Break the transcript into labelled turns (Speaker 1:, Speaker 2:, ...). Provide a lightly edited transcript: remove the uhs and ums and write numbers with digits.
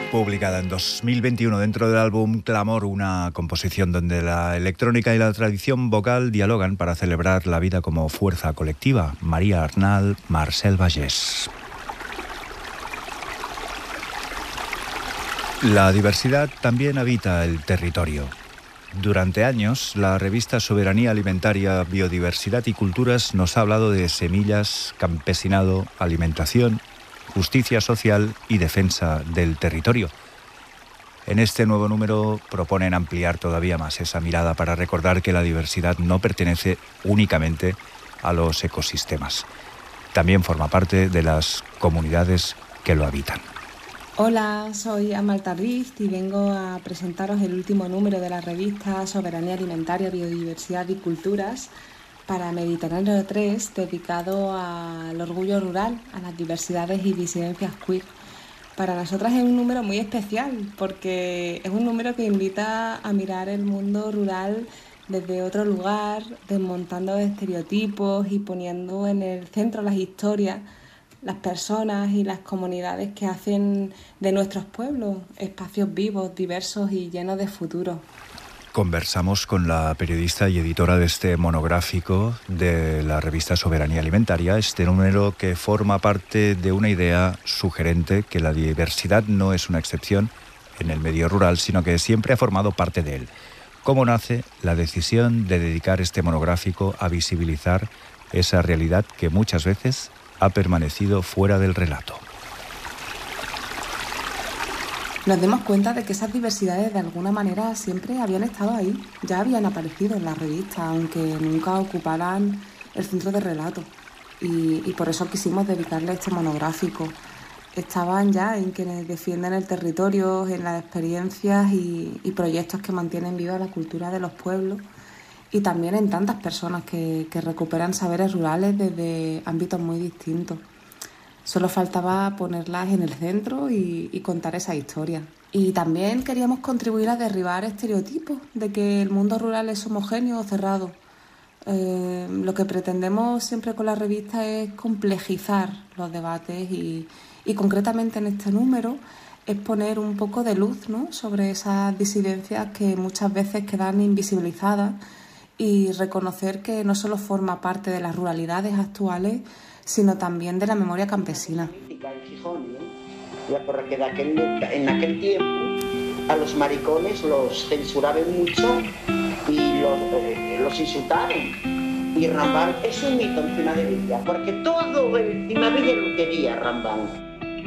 Speaker 1: Publicada en 2021 dentro del álbum Clamor, una composición donde la electrónica y la tradición vocal dialogan para celebrar la vida como fuerza colectiva. María Arnal, Marcel Vallès. La diversidad también habita el territorio. Durante años, la revista Soberanía Alimentaria, Biodiversidad y Culturas nos ha hablado de semillas, campesinado, alimentación, justicia social y defensa del territorio. En este nuevo número proponen ampliar todavía más esa mirada para recordar que la diversidad no pertenece únicamente a los ecosistemas. También forma parte de las comunidades que lo habitan.
Speaker 2: Hola, soy Amalta Rift y vengo a presentaros el último número de la revista Soberanía Alimentaria, Biodiversidad y Culturas para Mediterráneo 3, dedicado al orgullo rural, a las diversidades y disidencias queer. Para nosotras es un número muy especial porque es un número que invita a mirar el mundo rural desde otro lugar, desmontando estereotipos y poniendo en el centro las historias, las personas y las comunidades que hacen de nuestros pueblos espacios vivos, diversos y llenos de futuro.
Speaker 1: Conversamos con la periodista y editora de este monográfico de la revista Soberanía Alimentaria, este número que forma parte de una idea sugerente que la diversidad no es una excepción en el medio rural, sino que siempre ha formado parte de él. ¿Cómo nace la decisión de dedicar este monográfico a visibilizar esa realidad que muchas veces ha permanecido fuera del relato?
Speaker 2: Nos dimos cuenta de que esas diversidades de alguna manera siempre habían estado ahí, ya habían aparecido en la revista, aunque nunca ocuparan el centro de relato. Y por eso quisimos dedicarle este monográfico. Estaban ya en quienes defienden el territorio, en las experiencias y proyectos que mantienen viva la cultura de los pueblos, y también en tantas personas que recuperan saberes rurales desde ámbitos muy distintos. Solo faltaba ponerlas en el centro y contar esa historia. Y también queríamos contribuir a derribar estereotipos de que el mundo rural es homogéneo o cerrado. Lo que pretendemos siempre con la revista es complejizar los debates y concretamente en este número es poner un poco de luz, ¿no?, sobre esas disidencias que muchas veces quedan invisibilizadas y reconocer que no solo forma parte de las ruralidades actuales, sino también de la memoria campesina.
Speaker 3: Porque en aquel tiempo a los maricones los censuraban mucho y los insultaron. Y Rambán es un mito en Cimadevilla, porque todo en Cimadevilla lo quería Rambán.